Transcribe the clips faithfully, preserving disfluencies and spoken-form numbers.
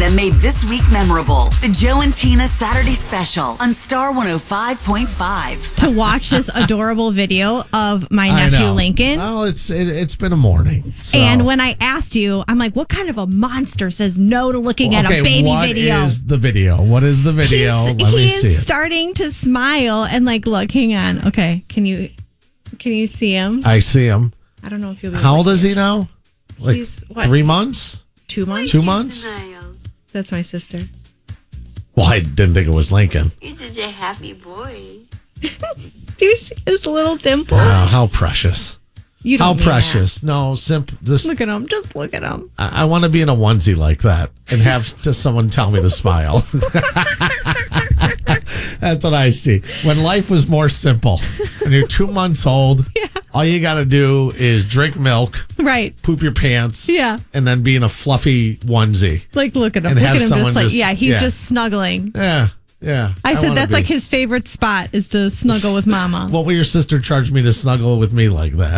that made this week memorable. The Joe and Tina Saturday Special on Star one oh five point five. To watch this adorable video of my nephew Lincoln. Well, it's it, it's been a morning. So. And when I asked you, I'm like, what kind of a monster says no to looking well, okay, at a baby what video? What is the video? What is the video? He's, Let me he's see it. starting to smile and like, look, hang on. Okay, can you can you see him? I see him. I don't know if you'll be. How old is he now? Like He's, what? three months? Two months? Two months? That's my sister. Well, I didn't think it was Lincoln. He's such a happy boy. Do you see his little dimple? Oh, how precious. You don't how mean precious. That. No, simp. Just, look at him. Just look at him. I, I want to be in a onesie like that and have to someone tell me to smile. That's what I see. When life was more simple, when you're two months old, yeah. all you got to do is drink milk, right? Poop your pants, yeah, and then be in a fluffy onesie. Like, look at him. And look have at him someone just like, just, yeah, he's yeah. just snuggling. Yeah, yeah. I, I said that's be. like his favorite spot is to snuggle with Mama. What will your sister charge me to snuggle with me like that?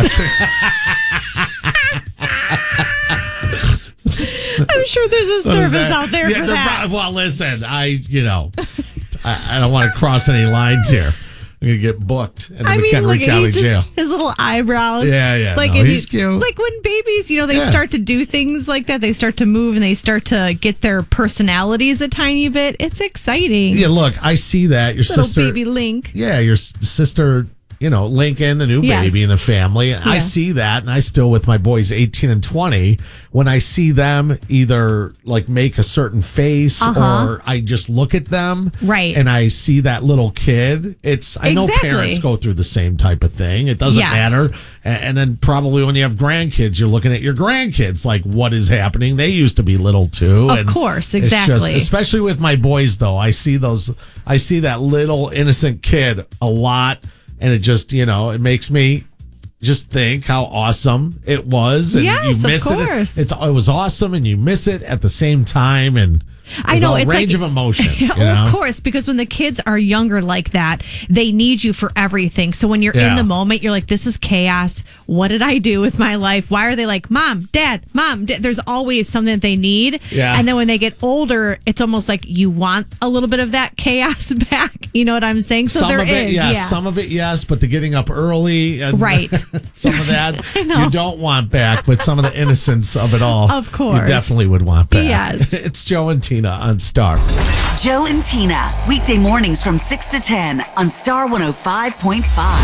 I'm sure there's a service out there yeah, for that. Well, listen, I, you know, I, I don't want to cross any lines here. I'm gonna get booked in the I mean, McHenry County just, Jail. His little eyebrows. Yeah, yeah. Like no, he's he, cute. Like when babies, you know, they yeah. start to do things like that. They start to move and they start to get their personalities a tiny bit. It's exciting. Yeah, look, I see that your little sister, baby Link. Yeah, your sister. You know, Lincoln, a new yes. baby in the family. Yeah. I see that, and I still, with my boys eighteen and twenty, when I see them either like make a certain face uh-huh. or I just look at them, right, and I see that little kid. It's I know exactly. parents go through the same type of thing. It doesn't yes. matter. And, and then probably when you have grandkids, you're looking at your grandkids, like what is happening. They used to be little too. Of and course, exactly. Just, especially with my boys, though, I see those. I see that little innocent kid a lot. And it just, you know, it makes me just think how awesome it was. And yes, you miss of course. It. It's, it was awesome, and you miss it at the same time. And I know a it's range like, of emotion. Yeah, you know? Of course, because when the kids are younger like that, they need you for everything. So when you're yeah. in the moment, you're like, this is chaos. What did I do with my life? Why are they like, mom, dad, mom, dad? There's always something that they need. Yeah. And then when they get older, it's almost like you want a little bit of that chaos back. You know what I'm saying? So some there of it, is, yes. yeah. Some of it, yes. But the getting up early, and right? some of that you don't want back. But some of the innocence of it all, of course, you definitely would want back. Yes. It's Joe and Tina on Star. Joe and Tina, weekday mornings from six to ten on Star one oh five point five.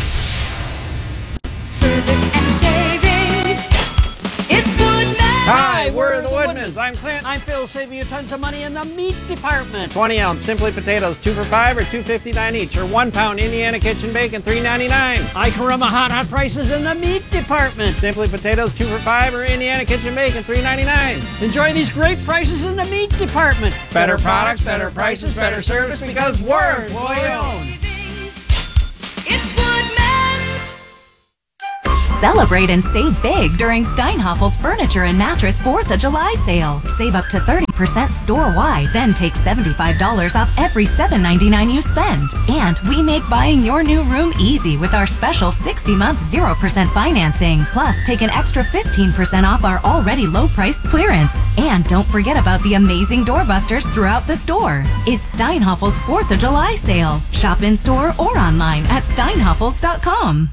Service and savings. It's Woodman. Hi, we're in the Woodmans. I'm Clint. I'm Phil, saving you tons of money in the meat department. twenty ounce Simply Potatoes, two for five or two fifty-nine each, or one pound Indiana Kitchen Bacon, three ninety-nine. I Karama hot hot prices in the meat department. Simply Potatoes, two for five or Indiana Kitchen Bacon, three ninety-nine. Enjoy these great prices in the meat department. Better, better products, better prices, better service, because we're employee-owned. It's Woodman's. Celebrate and save big during Steinhaffel's Furniture and Mattress fourth of July sale. Save up to thirty percent store-wide, then take seventy-five dollars off every seven ninety-nine you spend. And we make buying your new room easy with our special sixty month zero percent financing. Plus, take an extra fifteen percent off our already low-priced clearance. And don't forget about the amazing doorbusters throughout the store. It's Steinhaffel's fourth of July sale. Shop in-store or online at steinhaffels dot com.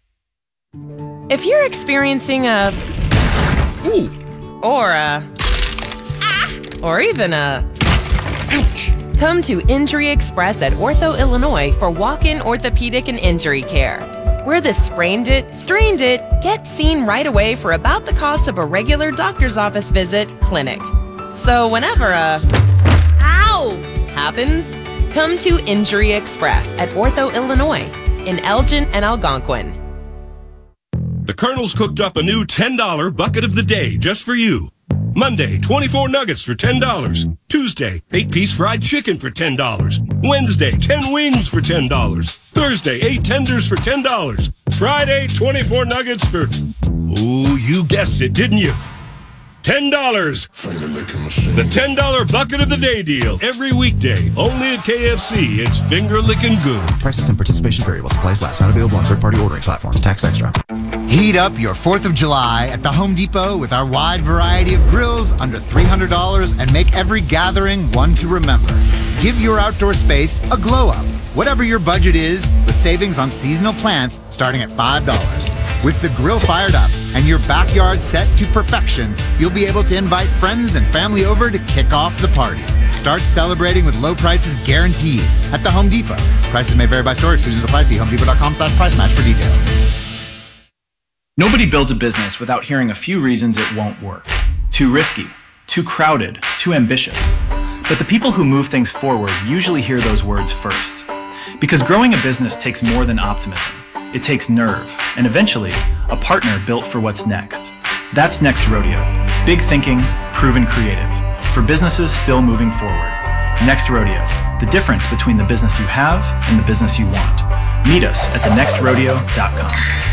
If you're experiencing a Ooh. or a ah. or even a ouch, come to Injury Express at Ortho, Illinois for walk-in orthopedic and injury care. Where the sprained it, strained it, get seen right away for about the cost of a regular doctor's office visit clinic. So whenever a ow happens, come to Injury Express at Ortho, Illinois in Elgin and Algonquin. The Colonel's cooked up a new ten dollar bucket of the day just for you. Monday, twenty-four nuggets for ten dollars. Tuesday, eight piece fried chicken for ten dollars. Wednesday, ten wings for ten dollars. Thursday, eight tenders for ten dollars. Friday, twenty-four nuggets for... Ooh, you guessed it, didn't you? ten dollars. The ten dollar bucket of the day deal. Every weekday. Only at K F C. It's finger licking good. Prices and participation vary while supplies last. Not available on third-party ordering platforms. Tax extra. Heat up your fourth of July at the Home Depot with our wide variety of grills under three hundred dollars and make every gathering one to remember. Give your outdoor space a glow up, whatever your budget is, with savings on seasonal plants starting at five dollars. With the grill fired up and your backyard set to perfection, you'll be able to invite friends and family over to kick off the party. Start celebrating with low prices guaranteed at the Home Depot. Prices may vary by store. Exclusions apply. See homedepot.com slash price match for details. Nobody builds a business without hearing a few reasons it won't work. Too risky, too crowded, too ambitious. But the people who move things forward usually hear those words first. Because growing a business takes more than optimism. It takes nerve, and eventually, a partner built for what's next. That's Next Rodeo. Big thinking, proven creative. For businesses still moving forward. Next Rodeo. The difference between the business you have and the business you want. Meet us at the next rodeo dot com.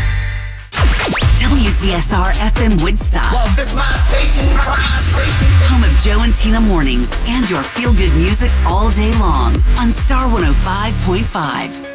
W C S R F M Woodstock. Love is my station, my station. Home of Joe and Tina mornings and your feel-good music all day long on Star one oh five point five.